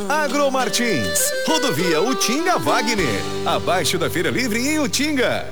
Agromartins, rodovia Utinga Wagner, abaixo da Feira Livre em Utinga.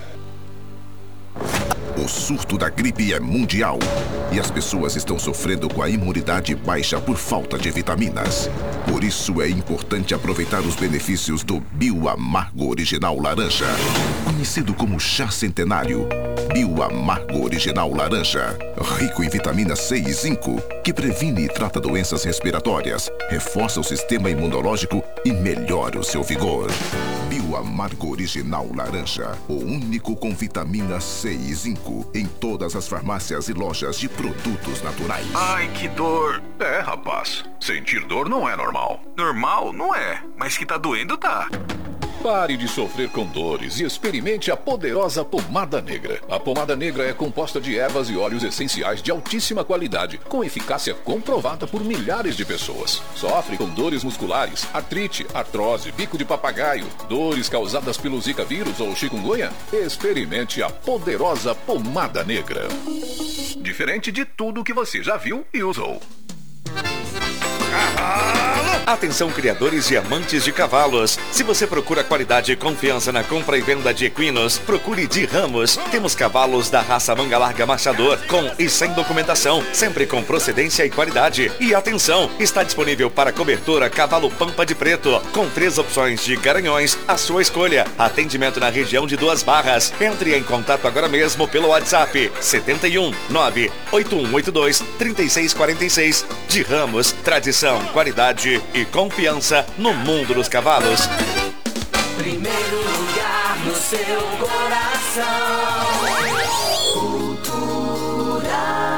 O surto da gripe é mundial e as pessoas estão sofrendo com a imunidade baixa por falta de vitaminas. Por isso é importante aproveitar os benefícios do Bioamargo Original Laranja, conhecido como chá centenário. Bioamargo Original Laranja, rico em vitamina C e zinco, que previne e trata doenças respiratórias, reforça o sistema imunológico e melhora o seu vigor. Bioamargo Original Laranja, o único com vitamina C e zinco, em todas as farmácias e lojas de produtos naturais. Ai, que dor! É, rapaz, sentir dor não é normal. Normal não é, mas que tá doendo tá. Pare de sofrer com dores e experimente a poderosa pomada negra. A pomada negra é composta de ervas e óleos essenciais de altíssima qualidade, com eficácia comprovada por milhares de pessoas. Sofre com dores musculares, artrite, artrose, bico de papagaio, dores causadas pelo Zika vírus ou chikungunya? Experimente a poderosa pomada negra. Diferente de tudo que você já viu e usou. Atenção, criadores e amantes de cavalos. Se você procura qualidade e confiança na compra e venda de equinos, procure de Ramos. Temos cavalos da raça manga larga marchador, com e sem documentação, sempre com procedência e qualidade. E atenção, está disponível para cobertura cavalo pampa de preto, com 3 opções de garanhões, à sua escolha. Atendimento na região de Duas Barras. Entre em contato agora mesmo pelo WhatsApp 71 98182 3646. De Ramos, tradição, qualidade e confiança no mundo dos cavalos. Primeiro lugar no seu coração. Cultura.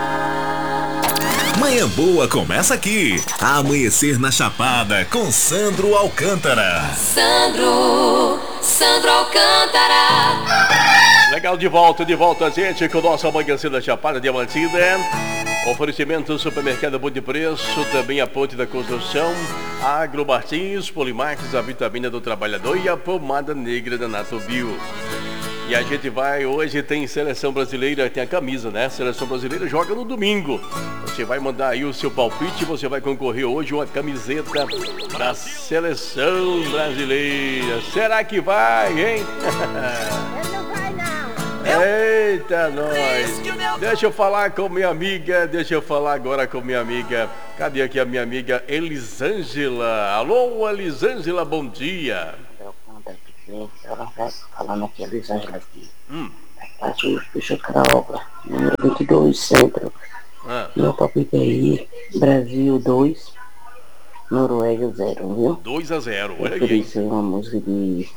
Manhã Boa começa aqui. Amanhecer na Chapada com Sandro Alcântara. Sandro Alcântara. Legal, de volta, gente, com o nosso Amanhecer na Chapada Diamantina. Oferecimento Supermercado Bom de Preço, também a Ponte da Construção, Agromartins, Polimax, a vitamina do trabalhador e a pomada negra da Natobio. E a gente vai, hoje tem Seleção Brasileira, tem a camisa, né? Seleção Brasileira joga no domingo. Você vai mandar aí o seu palpite, você vai concorrer hoje uma camiseta da Seleção Brasileira. Será que vai, hein? Eita, nós! Deixa eu falar agora com minha amiga. Cadê aqui a minha amiga Elisângela? Alô, Elisângela, bom dia. Falando aqui, Elisângela aqui. Aqui, Peixoto Caraobra, número 22, centro. Meu palpite aí, Brasil 2, Noruega 0, viu? 2-0, olha aí. Eu queria uma música de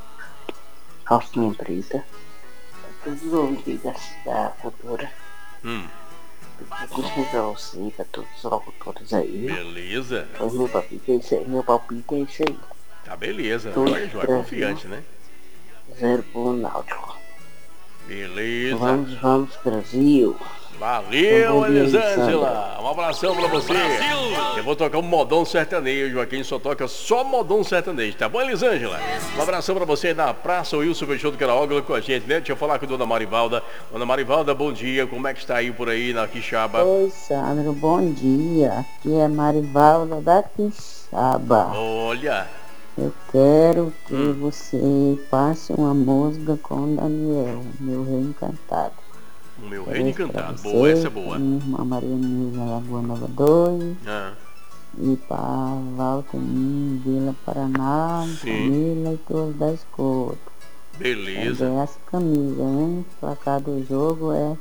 Calcinha Preta. Todos os ouvintes da cultura. Curso pra você, pra todos os locutores aí. Beleza. Pois meu palpite é isso aí. Tá, beleza. Vai confiante, né? 0 pro Náutico. Beleza. Vamos, Brasil. Valeu, Elisângela. Um abração pra você. Brasil. Eu vou tocar um modão sertanejo aqui, só toca só modão sertanejo, tá bom, Elisângela? Um abração pra você na Praça Wilson Peixoto Caraógula com a gente, né? Deixa eu falar com a Dona Marivalda. Dona Marivalda, bom dia. Como é que está aí por aí na Quixaba? Oi, Sandro, bom dia. Aqui é Marivalda da Quixaba. Olha. Eu quero que você passe uma música com Daniel, meu rei encantado. O meu reino encantado. Boa, essa é boa. A Maria Nilza Lagoa Nova 2. E para Valtemir, Vila Paraná, Camila e todos da Escoto. Beleza. É essa camisa, hein? O placar do jogo é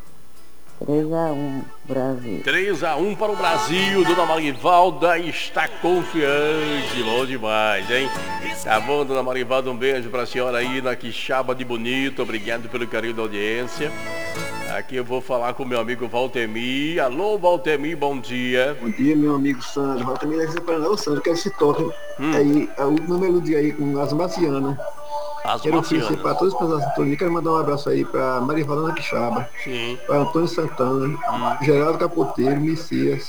3-1 Brasil. 3-1 para o Brasil. Dona Marivalda está confiante. Bom demais, hein? Tá bom, Dona Marivalda, um beijo para a senhora aí na Quixaba de Bonito. Obrigado pelo carinho da audiência. Aqui eu vou falar com o meu amigo Valtemir. Alô, Valtemir, bom dia. Bom dia, meu amigo Sandro. Valtemir é dizer para não, Sandro, que esse toque aí, a última melodia aí com as Marcianas. Quero oferecer para todos os pessoas. Quero mandar um abraço aí para Marivalda na Quixaba, para Antônio Santana, Geraldo Capoteiro, Messias,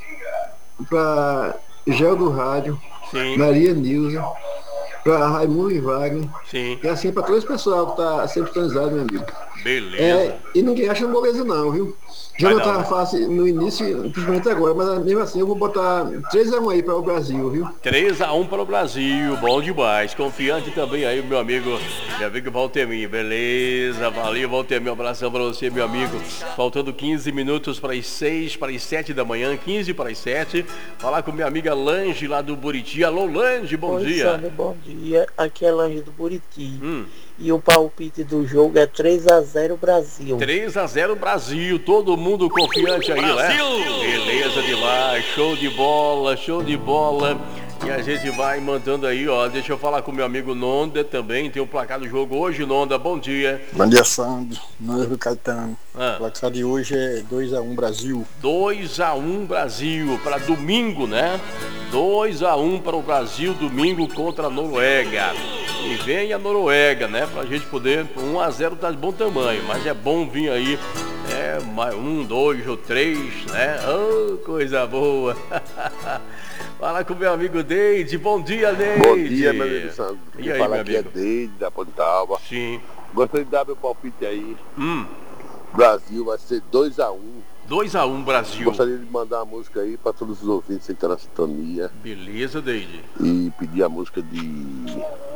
para Gel do Rádio, Maria Nilza, para Raimundo e Wagner, e assim para todo esse pessoal que está sempre sintonizado, meu amigo. Beleza. E ninguém acha moleza não, viu? Já não tava fácil no início, principalmente agora, mas mesmo assim eu vou botar 3-1 aí para o Brasil, viu? 3-1 para o Brasil, bom demais. Confiante também aí, meu amigo Valtemir. Beleza, valeu, Valtemir. Um abração para você, meu amigo. Faltando 15 minutos para as 6, para as 7 da manhã, 15 para as 7. Falar com minha amiga Lange lá do Buriti. Alô, Lange, bom dia. Sandro, bom dia. Aqui é Lange do Buriti. E o palpite do jogo é 3-0 Brasil. 3-0 Brasil, todo mundo confiante aí, Brasil! Né? Beleza demais, show de bola, show de bola. E a gente vai mandando aí, ó. Deixa eu falar com o meu amigo Nonda também. Tem o placar do jogo hoje, Nonda. Bom dia. Bom dia, Sandro. Nonda Caetano. O placar de hoje é 2-1 Brasil. 2-1 Brasil para domingo, né? 2-1 para o Brasil, domingo contra a Noruega. E vem a Noruega, né? Pra gente poder. 1-0 tá de bom tamanho, mas é bom vir aí. Mais 1, 2 ou 3, né? Oh, coisa boa. Fala com o meu amigo Deide. Bom dia, Deide. Bom dia, meu amigo Sandro. E aí, meu amigo? Aqui é Deide, da Pontalva. Sim. Gostaria de dar meu palpite aí. Brasil vai ser 2-1. 2-1 Brasil. Gostaria de mandar a música aí para todos os ouvintes que estão na sintonia. Beleza, Deide. E pedir a música de...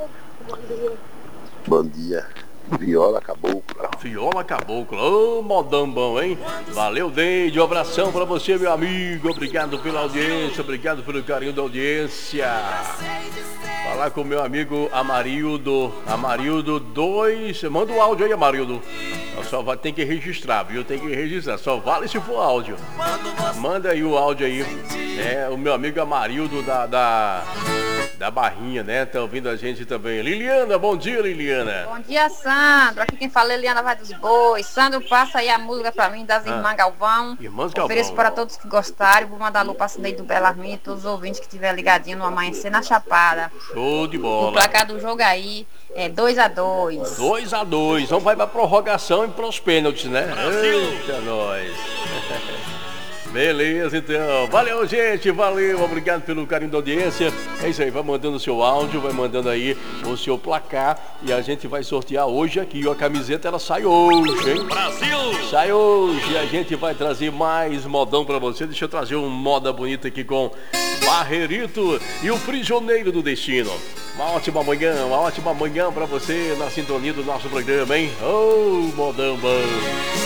Bom dia. Viola Cabocla. Viola Cabocla. Ô, modão bom, hein? Valeu, Deide. Um abração pra você, meu amigo. Obrigado pela audiência. Obrigado pelo carinho da audiência. Falar com o meu amigo Amarildo. Amarildo 2. Manda o áudio aí, Amarildo. Só tem que registrar, viu? Tem que registrar. Só vale se for áudio. Manda aí o áudio aí. O meu amigo Amarildo da Barrinha, né? Tá ouvindo a gente também. Liliana, bom dia, Liliana. Bom dia, Sandro. Aqui quem fala é Liliana Vai dos Bois. Sandro, passa aí a música pra mim das Irmãs Galvão. Irmãs Galvão. Ofereço para todos que gostarem. Vou mandar alô pra Cineide do Belarmino e todos os ouvintes que estiver ligadinho no Amanhecer na Chapada. Show de bola. O placar do jogo aí é 2-2. 2-2. Então vai pra prorrogação e pros pênaltis, né? Eita, nós. Beleza, então. Valeu, gente. Valeu. Obrigado pelo carinho da audiência. É isso aí. Vai mandando o seu áudio, vai mandando aí o seu placar. E a gente vai sortear hoje aqui. A camiseta, ela sai hoje, hein? Brasil! Sai hoje. A gente vai trazer mais modão pra você. Deixa eu trazer um moda bonita aqui com Barrerito e o Prisioneiro do Destino. Uma ótima manhã pra você na sintonia do nosso programa, hein? Oh, modão bom.